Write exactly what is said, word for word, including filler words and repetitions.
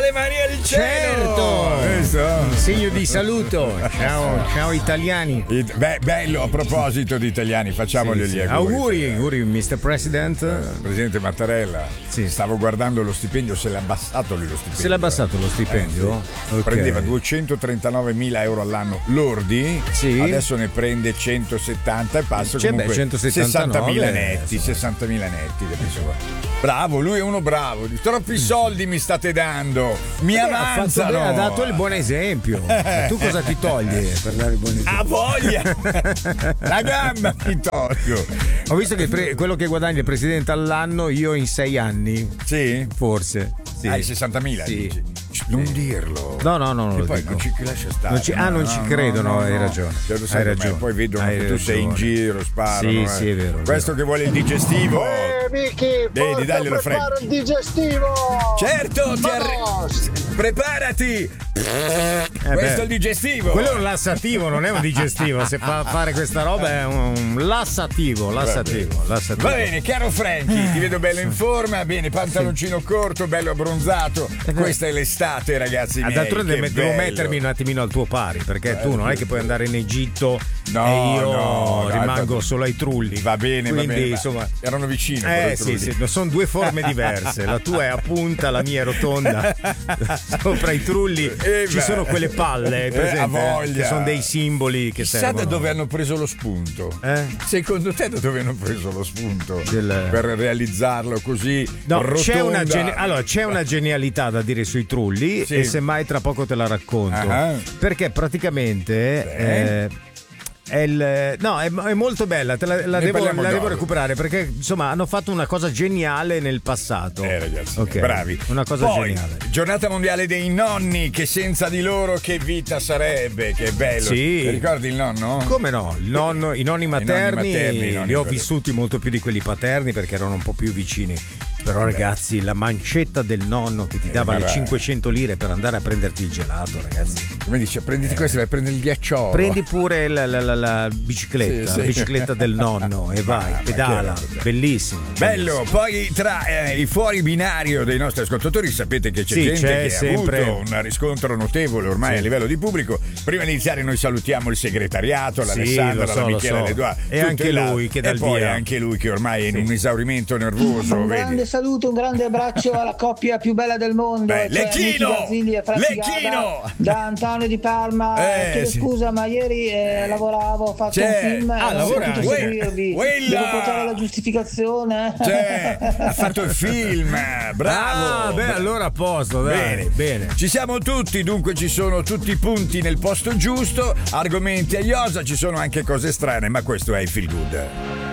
le mani al cielo. Certo. Segno di saluto. Ciao, ciao italiani. Beh, bello, a proposito di italiani, facciamogli Sì, gli sì. auguri. Auguri, auguri mister President. Eh, Presidente Mattarella, sì. Stavo guardando lo stipendio, se l'ha abbassato lui lo stipendio. Se l'ha abbassato lo stipendio? Eh, sì. Okay. Prendeva duecentotrentanovemila euro all'anno lordi, sì. Adesso ne prende centosettanta e passa C'è comunque beh, centosettantanove, sessantamila netti, sessantamila netti, capisci? Bravo, lui è uno bravo. Troppi soldi mi state dando, mi eh, avanzano. Ha, ha dato il buon esempio. Tu cosa ti togli per dare il buon esempio? A voglia! La gamba ti tolgo. Ho visto che pre- quello che guadagna il presidente all'anno io in sei anni. Sì? Forse. Sì. Hai sessantamila? Sì. Dici? Non dirlo. No, no, no. E non poi dico. non ci lascia stare. Non ci, ah, non no, ci no, credo, no, no, hai no. ragione. Cioè, lo sai hai com'è, ragione. poi vedono hai che tu sei in ragione. giro, sparano. Sì, eh. sì, è vero. È Questo vero. che vuole il digestivo. Eh, Vicky, Vedi, daglielo prepara freddo. il digestivo. Certo, ti arri- Vamos. preparati. Eh Questo beh, è il digestivo. Quello è un lassativo, non è un digestivo. Se fa fare questa roba è un lassativo, lassativo, lassativo. Va bene, caro Franky, ti vedo bello in forma, bene, pantaloncino corto, bello abbronzato. Questa è l'estate, ragazzi miei. D'altronde che devo bello. mettermi un attimino al tuo pari, perché tu non è che puoi andare in Egitto No, e io no, rimango no, solo ai trulli. Va bene, Quindi, va bene. insomma, erano vicini. Eh sì, sì, sono due forme diverse. La tua è a punta, la mia è rotonda. Sopra i trulli Eh, ci beh. sono quelle palle, Eh, presente? a voglia. Che sono dei simboli che Chissà servono. da dove hanno preso lo spunto. Eh? Secondo te da dove hanno preso lo spunto Del- per realizzarlo così? No, c'è una, rotonda? gene- allora, c'è una genialità da dire sui trulli, Sì. e semmai tra poco te la racconto. Ah. Perché praticamente Sì. eh, è, il, no, è, è molto bella, te la, la Ne devo, parliamo la devo dopo. recuperare, perché insomma hanno fatto una cosa geniale nel passato. Eh ragazzi, Ok, bravi. Una cosa Poi, geniale. giornata mondiale dei nonni, che senza di loro che vita sarebbe, che bello. Sì. Ti ricordi il nonno? Come no? Il nonno, I nonni materni, materni, i nonni li ho quelli. vissuti molto più di quelli paterni perché erano un po' più vicini. Però ragazzi, la mancetta del nonno che ti dava ma le va. cinquecento lire per andare a prenderti il gelato, ragazzi. Come dice, prenditi questo, vai a prendere il ghiacciolo. Prendi pure la, la- la- la bicicletta, Sì, sì. la bicicletta del nonno e vai, ma pedala. chiaro. Bellissimo. Bello, poi tra eh, i fuori binario dei nostri ascoltatori sapete che c'è Sì, gente c'è che sempre. ha avuto un riscontro notevole ormai Sì. a livello di pubblico. Prima di iniziare noi salutiamo il segretariato, Sì, l'Alessandra, lo so, la lo Michela, so. l'Edoardo. E tutto anche il là. lui che dà E il poi via. anche lui che ormai è in un esaurimento nervoso, Un vedi? grande saluto, un grande abbraccio alla coppia più bella del mondo. Beh, cioè Lecchino! Nicky Garzilli e Franchi Lecchino! Gada, da Antonio di Parma. Eh, Chiedo sì. scusa, ma ieri eh, lavoravo, ho fatto C'è. un film. Ah, e non ho lavora potuto anche. seguirvi. Quella! Devo portare la giustificazione. Cioè, ha fatto il film, bravo! Ah, beh, allora a posto, dai. Bene. Bene. Ci siamo tutti, dunque ci sono tutti i punti nel posto giusto, argomenti a iosa, ci sono anche cose strane, ma questo è il Feel Good.